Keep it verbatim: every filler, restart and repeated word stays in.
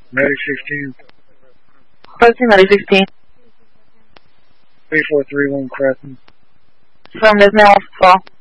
Medic sixteen. Approaching Medic sixteen. three four three one Crescent. From there's no fall.